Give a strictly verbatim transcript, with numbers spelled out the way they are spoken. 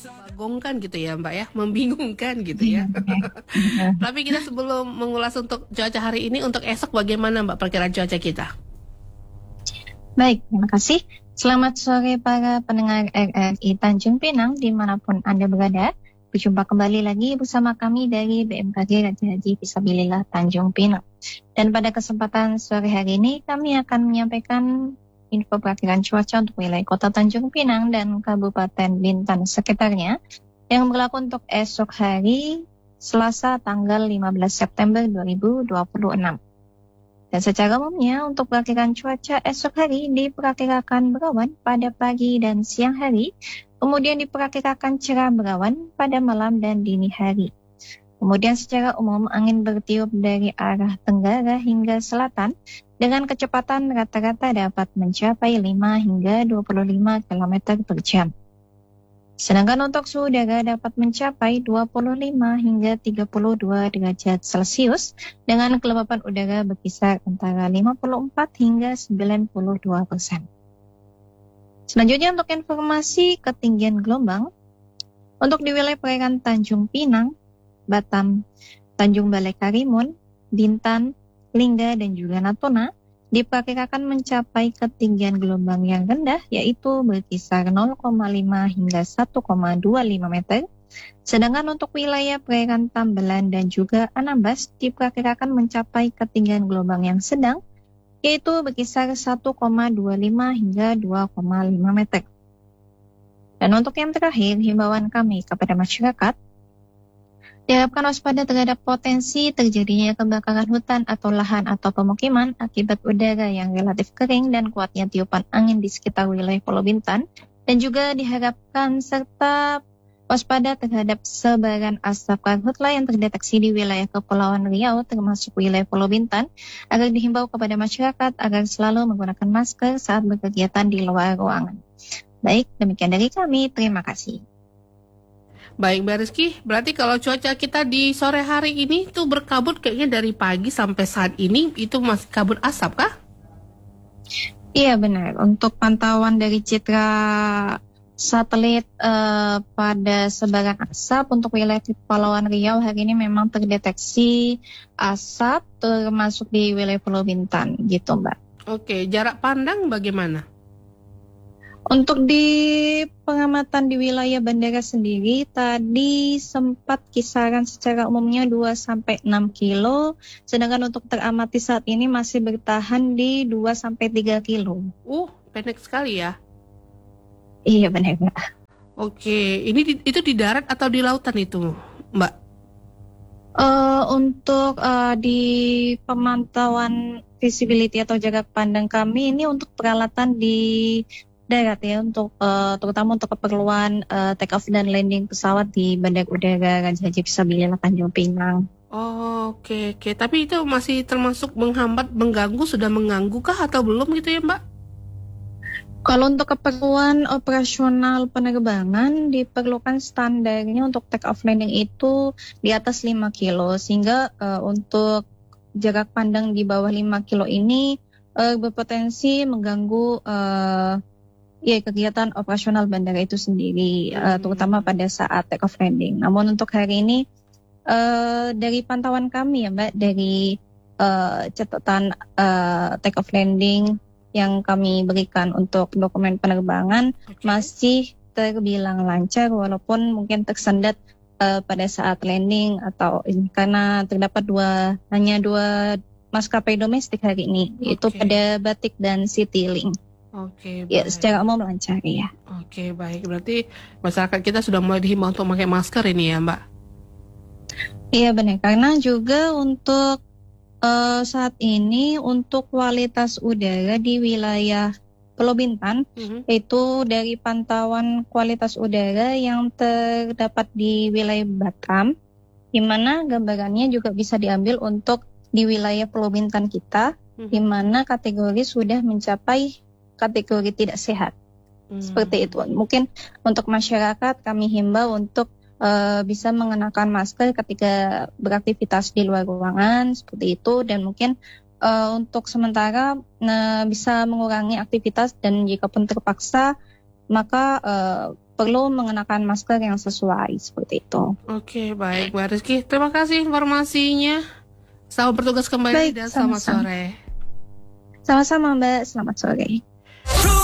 Membagongkan gitu ya Mbak ya, membingungkan gitu ya. Tapi kita sebelum mengulas untuk cuaca hari ini, untuk esok bagaimana Mbak perkiraan cuaca kita? Baik, terima kasih. Selamat sore para pendengar R R I Tanjung Pinang dimanapun Anda berada. Berjumpa kembali lagi bersama kami dari B M K G Raja Haji Fisabilillah Tanjung Pinang. Dan pada kesempatan sore hari ini kami akan menyampaikan info perkiraan cuaca untuk wilayah Kota Tanjung Pinang dan Kabupaten Bintan sekitarnya yang berlaku untuk esok hari Selasa tanggal lima belas September dua ribu dua puluh enam. Dan secara umumnya untuk perkiraan cuaca esok hari diperkirakan berawan pada pagi dan siang hari, kemudian diperkirakan cerah berawan pada malam dan dini hari. Kemudian secara umum angin bertiup dari arah tenggara hingga selatan dengan kecepatan rata-rata dapat mencapai lima hingga dua puluh lima kilometer per jam. Sedangkan untuk suhu udara dapat mencapai dua puluh lima hingga tiga puluh dua derajat Celcius dengan kelembapan udara berkisar antara lima puluh empat hingga sembilan puluh dua persen. Selanjutnya untuk informasi ketinggian gelombang, untuk di wilayah perairan Tanjung Pinang, Batam, Tanjung Balai Karimun, Bintan, Lingga, dan juga Natuna diperkirakan mencapai ketinggian gelombang yang rendah yaitu berkisar nol koma lima hingga satu koma dua lima meter. Sedangkan untuk wilayah perairan Tambelan dan juga Anambas diperkirakan mencapai ketinggian gelombang yang sedang yaitu berkisar satu koma dua lima hingga dua koma lima meter. Dan untuk yang terakhir, himbauan kami kepada masyarakat diharapkan waspada terhadap potensi terjadinya kebakaran hutan atau lahan atau pemukiman akibat udara yang relatif kering dan kuatnya tiupan angin di sekitar wilayah Pulau Bintan, dan juga diharapkan serta waspada terhadap sebaran asap karhutla yang terdeteksi di wilayah Kepulauan Riau termasuk wilayah Pulau Bintan, agar dihimbau kepada masyarakat agar selalu menggunakan masker saat berkegiatan di luar ruangan. Baik, demikian dari kami. Terima kasih. Baik Mbak Rizky, berarti kalau cuaca kita di sore hari ini tuh berkabut kayaknya dari pagi sampai saat ini itu masih kabut asap kah? Iya benar, untuk pantauan dari citra satelit uh, pada sebaran asap untuk wilayah Kepulauan Riau hari ini memang terdeteksi asap termasuk di wilayah Pulau Bintan gitu Mbak. Oke, jarak pandang bagaimana? Untuk di pengamatan di wilayah bandara sendiri tadi sempat kisaran secara umumnya dua sampai enam kilo, sedangkan untuk teramati saat ini masih bertahan di dua sampai tiga kilo. Uh, pendek sekali ya. Iya benar Mbak. Oke, ini di, itu di darat atau di lautan itu Mbak? Uh, untuk uh, di pemantauan visibility atau jarak pandang kami ini untuk peralatan di darat ya, untuk uh, terutama untuk keperluan uh, take off dan landing pesawat di Bandar Udara Raja Haji Fisabilillah Tanjung Pinang. Oh, oke okay, oke, okay. Tapi itu masih termasuk menghambat, mengganggu, sudah mengganggu kah atau belum gitu ya Mbak? Kalau untuk keperluan operasional penerbangan diperlukan standarnya untuk take off landing itu di atas lima kilo, sehingga uh, untuk jarak pandang di bawah lima kilo ini uh, berpotensi mengganggu uh, ya kegiatan operasional bandara itu sendiri, hmm. uh, terutama pada saat take off landing. Namun untuk hari ini uh, dari pantauan kami ya Mbak, dari uh, catatan uh, take off landing yang kami berikan untuk dokumen penerbangan, okay, masih terbilang lancar walaupun mungkin tersendat uh, pada saat landing atau ini karena terdapat dua hanya dua maskapai domestik hari ini, okay, yaitu pada Batik dan Citylink. Oke, okay, ya secara umum lancar ya. Oke, okay, baik. Berarti masyarakat kita sudah mulai dihimbau untuk memakai masker ini ya, Mbak? Iya benar, karena juga untuk uh, saat ini untuk kualitas udara di wilayah Pulau Bintan, mm-hmm, itu dari pantauan kualitas udara yang terdapat di wilayah Batam, di mana gambarannya juga bisa diambil untuk di wilayah Pulau Bintan kita, mm-hmm, di mana kategori sudah mencapai kategori tidak sehat. Hmm. Seperti itu. Mungkin untuk masyarakat kami himbau untuk uh, bisa mengenakan masker ketika beraktivitas di luar ruangan seperti itu, dan mungkin uh, untuk sementara uh, bisa mengurangi aktivitas, dan jika pun terpaksa maka uh, perlu mengenakan masker yang sesuai seperti itu. Oke, baik Mbak Rizky. Terima kasih informasinya. Selamat bertugas kembali Baik, dan selamat sama-sama. sore. Sama-sama Mbak, selamat sore.